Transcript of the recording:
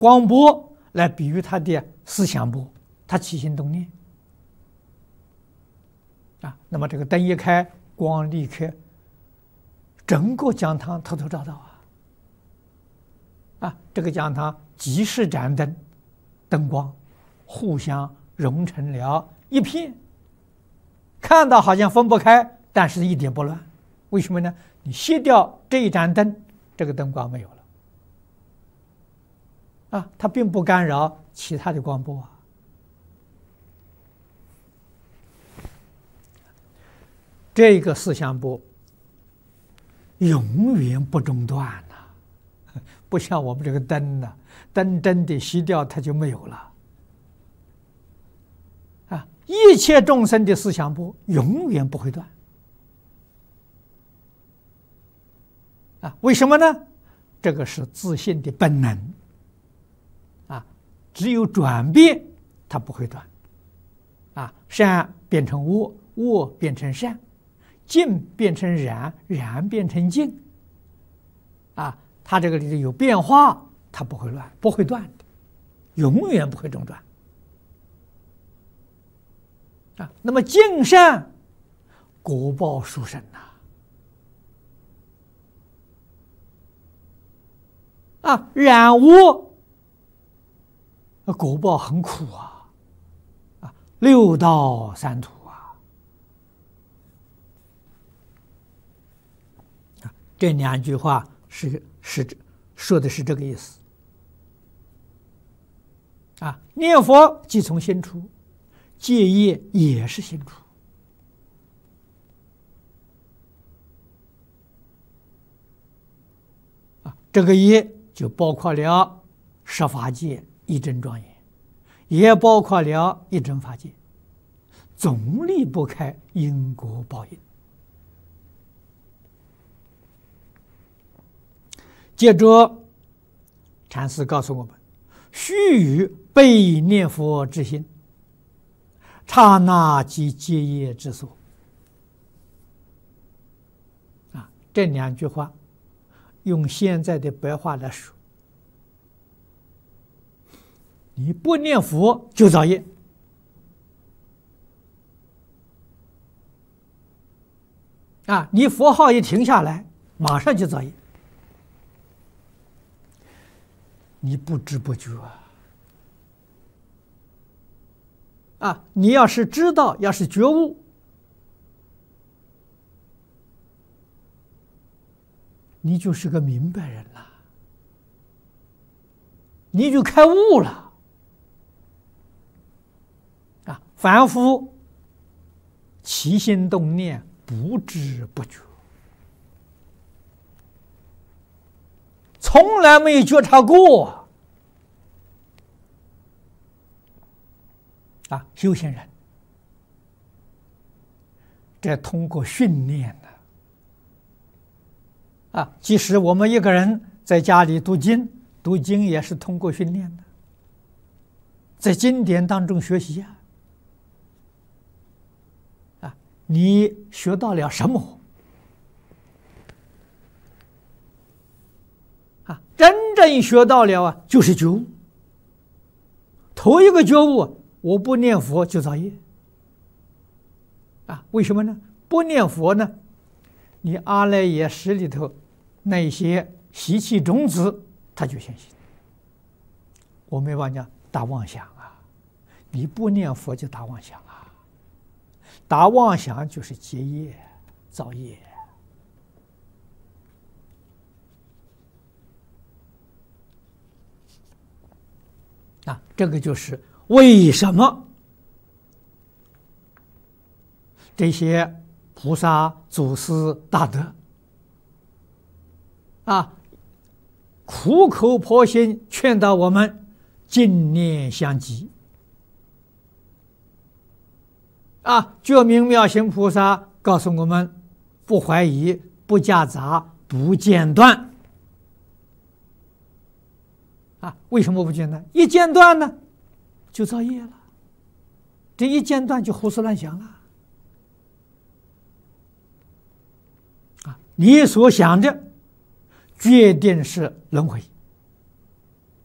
光波来比喻他的思想波，他起心动念啊。那么这个灯一开，光立刻整个讲堂偷偷照到啊，这个讲堂几十盏灯，灯光互相融成了一片，看到好像分不开，但是一点不乱。为什么呢？你熄掉这一盏灯，这个灯光没有了啊，它并不干扰其他的光波啊。这个思想波永远不中断呐，不像我们这个灯呢，灯真的熄掉它就没有了啊。一切众生的思想波永远不会断啊。为什么呢？这个是自信的本能啊，只有转变它不会断啊。善变成恶，恶变成善，净变成染，染变成净啊。它这个里头有变化，它不会乱，不会断的，永远不会中断啊。那么净善果报殊胜呐啊，染污果报很苦啊，六道三途啊。这两句话是说的是这个意思啊。念佛即从心出，戒业也是心出啊。这个业就包括了十法界一真庄严，也包括了一真法界，总离不开因果报应。接着禅师告诉我们，须臾备念佛之心，刹那即戒业之所啊。这两句话用现在的白话来说，你不念佛就造业啊，你佛号一停下来，马上就造业，你不知不觉啊，你要是知道，要是觉悟，你就是个明白人了，你就开悟了啊。凡夫起心动念不知不觉，从来没有觉察过啊。修行人这通过训练的啊。即使我们一个人在家里读经，读经也是通过训练的，在经典当中学习啊。你学到了什么啊？真正学到了啊，就是觉悟。头一个觉悟，我不念佛就造业啊。为什么呢？不念佛呢，你阿赖耶识里头那些习气种子它就现行。我们往讲打妄想啊，你不念佛就打妄想啊，打妄想就是结业造业啊。这个就是为什么这些菩萨祖师大德啊，苦口婆心劝导我们净念相继啊。觉明妙行菩萨告诉我们，不怀疑，不夹杂，不间断啊。为什么不间断？一间断呢，就造业了。这一间断就胡思乱想了啊。你所想的决定是轮回